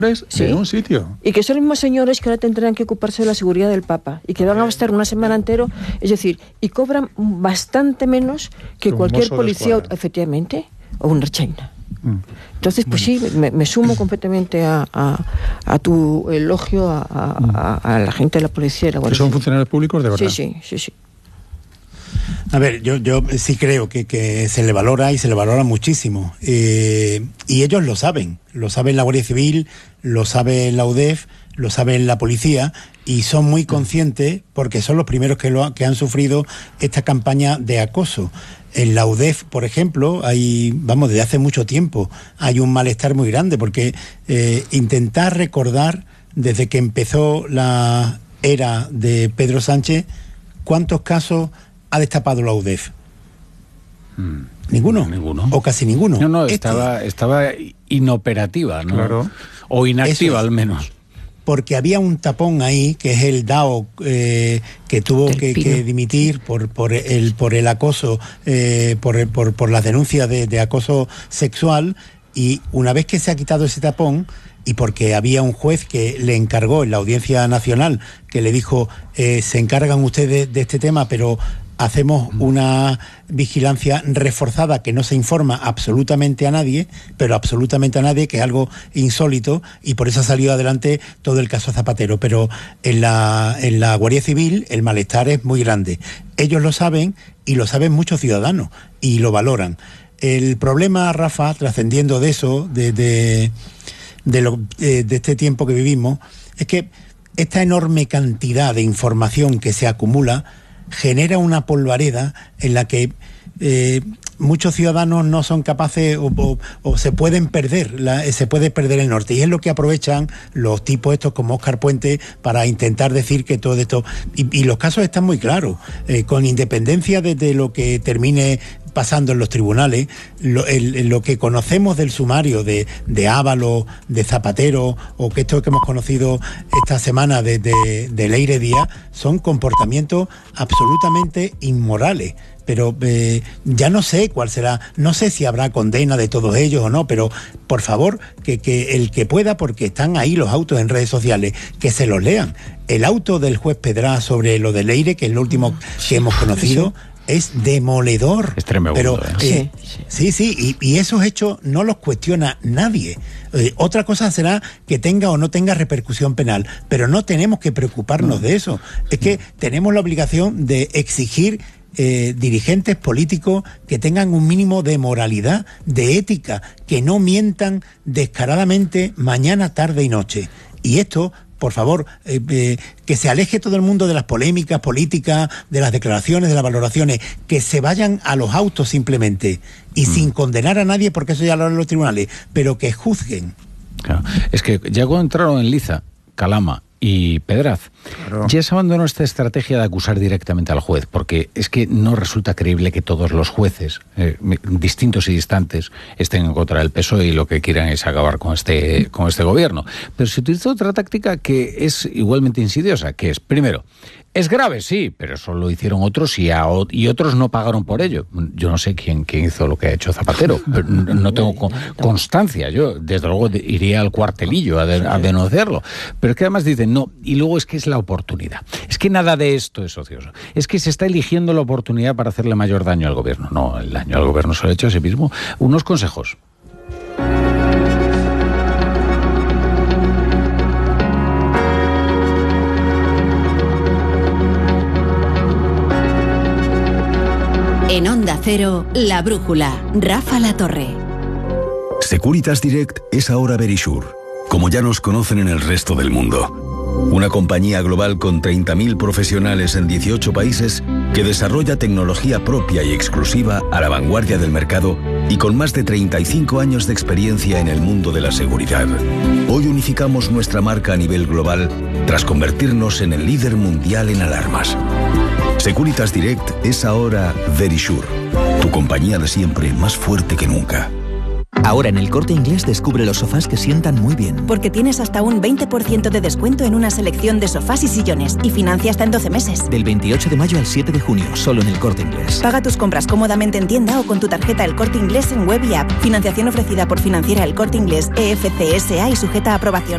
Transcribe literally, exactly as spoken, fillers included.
Sí. De un sitio. Y que son los mismos señores que ahora tendrán que ocuparse de la seguridad del Papa y que van a estar una semana entero, es decir, y cobran bastante menos que Un cualquier mozo de policía, escuadra. efectivamente, o una rechaina. Mm. Entonces, pues sí, me, me sumo completamente a, a, a tu elogio a, a, a, a la gente de la policía y la ¿Que Guardia son Civil. funcionarios públicos de verdad? Sí, sí, sí, sí. A ver, yo, yo sí creo que, que se le valora y se le valora muchísimo. Eh, y ellos lo saben. Lo sabe la Guardia Civil, lo sabe la U D E F, lo sabe la policía y son muy conscientes porque son los primeros que, lo, que han sufrido esta campaña de acoso. En la U D E F, por ejemplo, hay, vamos, desde hace mucho tiempo hay un malestar muy grande porque eh, intentar recordar desde que empezó la era de Pedro Sánchez, ¿cuántos casos ha destapado la U D E F? Hmm. ¿Ninguno? Ninguno. O casi ninguno. No, no, Este, estaba, estaba inoperativa, ¿no? Claro. O inactiva, Eso es. al menos. Porque había un tapón ahí, que es el D A O, eh, que tuvo Del que, Pino. que dimitir por, por, el, por el acoso, eh, por, por, por las denuncias de, de acoso sexual, y una vez que se ha quitado ese tapón, y porque había un juez que le encargó en la Audiencia Nacional, que le dijo, eh, se encargan ustedes de este tema, pero hacemos una vigilancia reforzada que no se informa absolutamente a nadie, pero absolutamente a nadie, que es algo insólito, y por eso ha salido adelante todo el caso Zapatero. Pero en la, en la Guardia Civil el malestar es muy grande. Ellos lo saben y lo saben muchos ciudadanos y lo valoran. El problema, Rafa, trascendiendo de eso, de, de, de, lo, de, de este tiempo que vivimos, es que esta enorme cantidad de información que se acumula genera una polvareda en la que eh, muchos ciudadanos no son capaces o, o, o se pueden perder, la, se puede perder el norte. Y es lo que aprovechan los tipos estos como Óscar Puente para intentar decir que todo esto... Y, y los casos están muy claros, eh, con independencia de, de lo que termine pasando en los tribunales, lo, el, lo que conocemos del sumario de, de Ábalos, de Zapatero, o que esto que hemos conocido esta semana de, de, de Leire Díaz, son comportamientos absolutamente inmorales. Pero eh, ya no sé cuál será, no sé si habrá condena de todos ellos o no, pero por favor, que, que el que pueda, porque están ahí los autos en redes sociales, que se los lean. El auto del juez Pedrá sobre lo de Leire, que es lo último que hemos conocido, es demoledor. Es tremendo. Pero, ¿eh? eh, sí, sí, sí y, y esos hechos no los cuestiona nadie. Eh, otra cosa será que tenga o no tenga repercusión penal, pero no tenemos que preocuparnos de eso. Es que tenemos la obligación de exigir eh, dirigentes políticos que tengan un mínimo de moralidad, de ética, que no mientan descaradamente mañana, tarde y noche. Y esto, por favor, eh, eh, que se aleje todo el mundo de las polémicas políticas, de las declaraciones, de las valoraciones, que se vayan a los autos simplemente y mm. sin condenar a nadie, porque eso ya lo harán los tribunales, pero que juzguen. Claro. Es que ya cuando entraron en liza, Calama y Pedraz, claro, ya se abandonó esta estrategia de acusar directamente al juez, porque es que no resulta creíble que todos los jueces, eh, distintos y distantes, estén en contra del P S O E y lo que quieran es acabar con este, con este gobierno. Pero se utiliza otra táctica que es igualmente insidiosa, que es, primero, es grave, sí, pero eso lo hicieron otros y, a, y otros no pagaron por ello. Yo no sé quién, quién hizo lo que ha hecho Zapatero, pero no tengo con, constancia. Yo, desde luego, iría al cuartelillo a, de, a denunciarlo. Pero es que además dicen, no, y luego es que es la oportunidad. Es que nada de esto es ocioso. Es que se está eligiendo la oportunidad para hacerle mayor daño al gobierno. No, el daño al gobierno se lo ha hecho a sí mismo. Unos consejos. En Onda Cero, La Brújula, Rafa La Torre. Securitas Direct es ahora Verisure, como ya nos conocen en el resto del mundo. Una compañía global con treinta mil profesionales en dieciocho países que desarrolla tecnología propia y exclusiva a la vanguardia del mercado y con más de treinta y cinco años de experiencia en el mundo de la seguridad. Hoy unificamos nuestra marca a nivel global tras convertirnos en el líder mundial en alarmas. Securitas Direct es ahora Verisure, tu compañía de siempre más fuerte que nunca. Ahora en El Corte Inglés descubre los sofás que sientan muy bien. Porque tienes hasta un veinte por ciento de descuento en una selección de sofás y sillones y financia hasta en doce meses. Del veintiocho de mayo al siete de junio, solo en El Corte Inglés. Paga tus compras cómodamente en tienda o con tu tarjeta El Corte Inglés en web y app. Financiación ofrecida por Financiera El Corte Inglés, E F C S A y sujeta a aprobación.